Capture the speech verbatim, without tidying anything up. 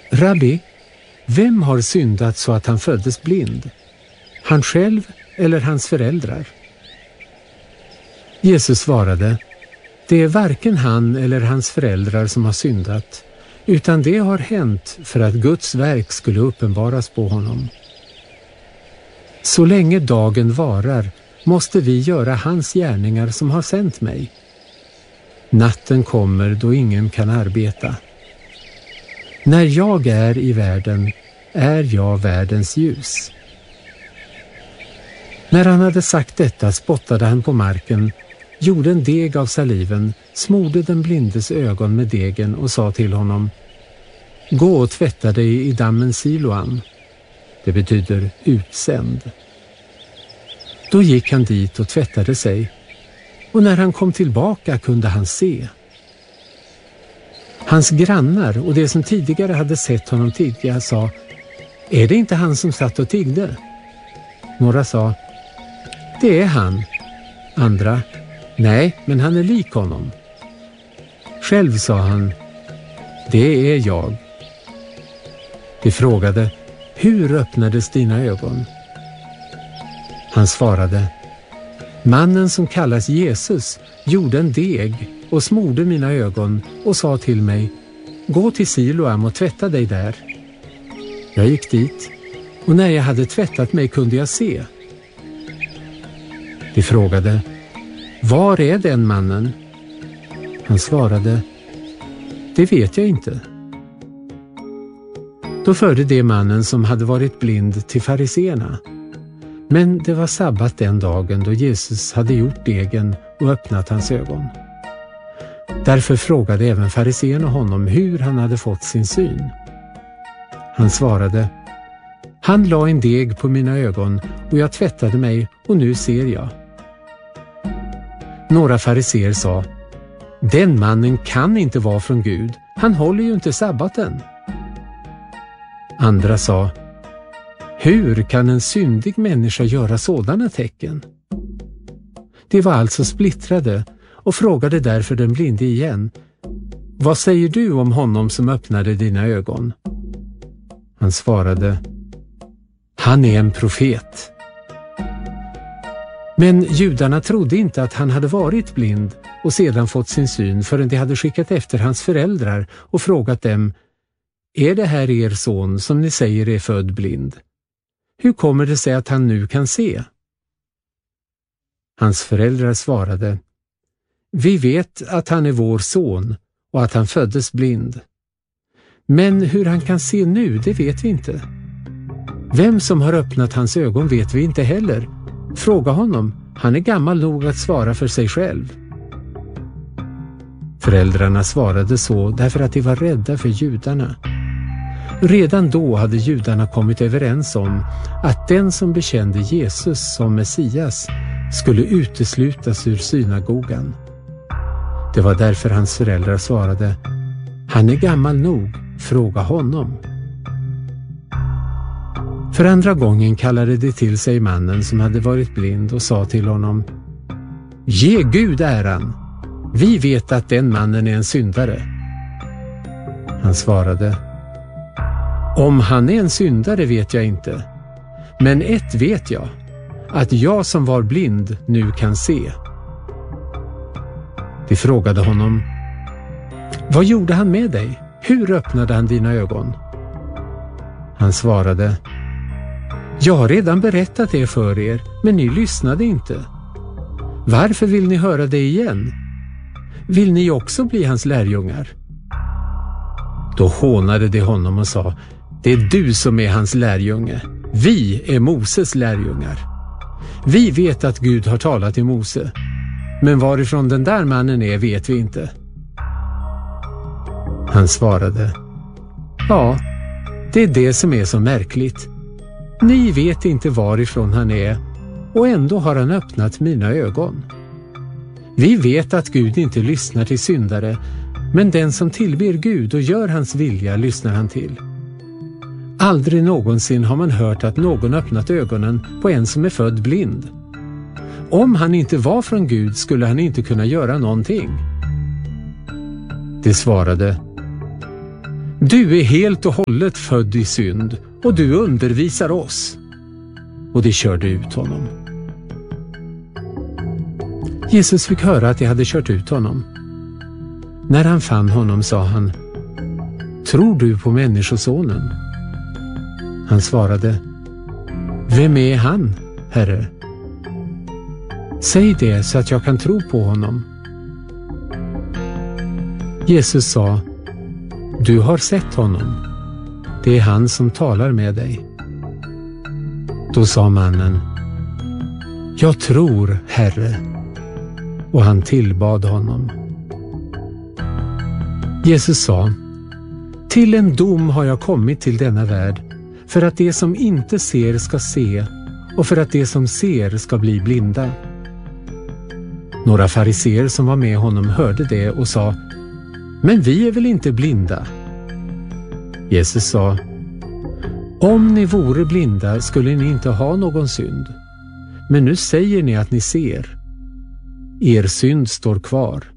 Rabbi, vem har syndat så att han föddes blind? Han själv eller hans föräldrar? Jesus svarade, det är varken han eller hans föräldrar som har syndat, utan det har hänt för att Guds verk skulle uppenbaras på honom. Så länge dagen varar måste vi göra hans gärningar som har sänt mig. Natten kommer då ingen kan arbeta. När jag är i världen är jag världens ljus. När han hade sagt detta spottade han på marken, gjorde en deg av saliven, smorde den blindes ögon med degen och sa till honom, gå och tvätta dig i dammen Siloam. Det betyder utsänd. Då gick han dit och tvättade sig, och när han kom tillbaka kunde han se. Hans grannar och de som tidigare hade sett honom tigga sa, är det inte han som satt och tiggde? Några sa, det är han. Andra, nej, men han är lik honom. Själv sa han, det är jag. De frågade, hur öppnades dina ögon? Han svarade, mannen som kallas Jesus gjorde en deg och smorde mina ögon och sa till mig, gå till Siloam och tvätta dig där. Jag gick dit, och när jag hade tvättat mig kunde jag se. De frågade, var är den mannen? Han svarade, det vet jag inte. Då förde de mannen som hade varit blind till fariseerna. Men det var sabbat den dagen då Jesus hade gjort degen och öppnat hans ögon. Därför frågade även fariseerna honom hur han hade fått sin syn. Han svarade, han la en deg på mina ögon och jag tvättade mig och nu ser jag. Några fariseer sa, den mannen kan inte vara från Gud, han håller ju inte sabbaten. Andra sa, hur kan en syndig människa göra sådana tecken? De var alltså splittrade och frågade därför den blinde igen, vad säger du om honom som öppnade dina ögon? Han svarade, han är en profet. Men judarna trodde inte att han hade varit blind och sedan fått sin syn förrän de hade skickat efter hans föräldrar och frågat dem, är det här er son som ni säger är född blind? Hur kommer det sig att han nu kan se? Hans föräldrar svarade, vi vet att han är vår son och att han föddes blind. Men hur han kan se nu, det vet vi inte. Vem som har öppnat hans ögon vet vi inte heller. Fråga honom, han är gammal nog att svara för sig själv. Föräldrarna svarade så därför att de var rädda för judarna. Redan då hade judarna kommit överens om att den som bekände Jesus som Messias skulle uteslutas ur synagogan. Det var därför hans föräldrar svarade, han är gammal nog, fråga honom. För andra gången kallade de till sig mannen som hade varit blind och sa till honom, ge Gud äran, vi vet att den mannen är en syndare. Han svarade, om han är en syndare vet jag inte, men ett vet jag, att jag som var blind nu kan se. De frågade honom, vad gjorde han med dig? Hur öppnade han dina ögon? Han svarade, jag har redan berättat det för er, men ni lyssnade inte. Varför vill ni höra det igen? Vill ni också bli hans lärjungar? Då hånade de honom och sa, det är du som är hans lärjunge. Vi är Moses lärjungar. Vi vet att Gud har talat till Mose, men varifrån den där mannen är vet vi inte. Han svarade, ja, det är det som är så märkligt. Ni vet inte varifrån han är och ändå har han öppnat mina ögon. Vi vet att Gud inte lyssnar till syndare, men den som tillber Gud och gör hans vilja lyssnar han till. Aldrig någonsin har man hört att någon öppnat ögonen på en som är född blind. Om han inte var från Gud skulle han inte kunna göra någonting. De svarade, Du är helt och hållet född i synd och du undervisar oss. Och de körde ut honom. Jesus fick höra att de hade kört ut honom. När han fann honom sa han: Tror du på Människosonen? Han svarade: Vem är han, Herre? Säg det så att jag kan tro på honom. Jesus sa: Du har sett honom. Det är han som talar med dig. Då sa mannen: Jag tror, Herre. Och han tillbad honom. Jesus sa: Till en dom har jag kommit till denna värld, för att det som inte ser ska se och för att det som ser ska bli blinda. Några fariseer som var med honom hörde det och sa: Men vi är väl inte blinda? Jesus sa: Om ni vore blinda skulle ni inte ha någon synd. Men nu säger ni att ni ser. Er synd står kvar.